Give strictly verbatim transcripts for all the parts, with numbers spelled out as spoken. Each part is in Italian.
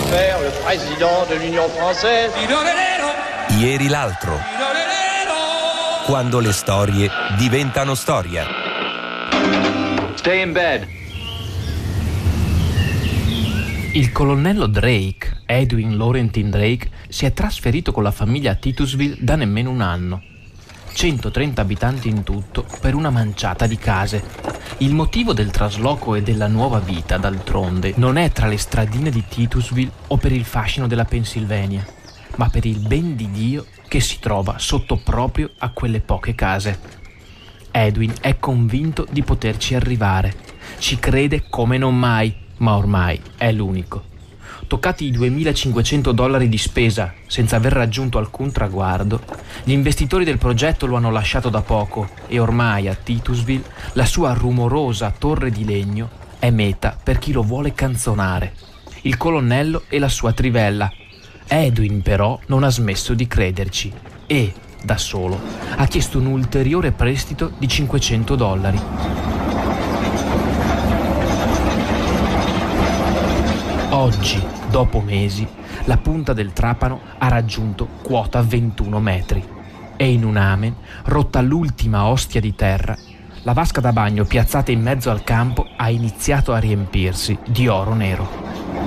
faire le président de l'Union française. Ieri l'altro. Quando le storie diventano storia. Stay in bed. Il colonnello Drake, Edwin Laurentine Drake, si è trasferito con la famiglia a Titusville da nemmeno un anno. centotrenta abitanti in tutto per una manciata di case. Il motivo del trasloco e della nuova vita, d'altronde, non è tra le stradine di Titusville o per il fascino della Pennsylvania, ma per il ben di Dio che si trova sotto proprio a quelle poche case. Edwin è convinto di poterci arrivare. Ci crede come non mai, ma ormai è l'unico. Toccati i duemilacinquecento dollari di spesa senza aver raggiunto alcun traguardo, gli investitori del progetto lo hanno lasciato da poco e ormai a Titusville la sua rumorosa torre di legno è meta per chi lo vuole canzonare. Il colonnello e la sua trivella. Edwin però non ha smesso di crederci e, da solo, ha chiesto un ulteriore prestito di cinquecento dollari. Oggi, dopo mesi, la punta del trapano ha raggiunto quota ventuno metri e in un amen, rotta l'ultima ostia di terra, la vasca da bagno piazzata in mezzo al campo ha iniziato a riempirsi di oro nero.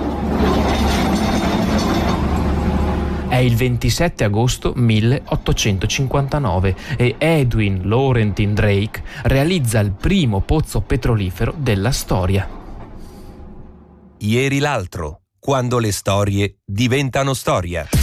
È il ventisette agosto milleottocentocinquantanove e Edwin Laurentine Drake realizza il primo pozzo petrolifero della storia. Ieri l'altro, quando le storie diventano storia.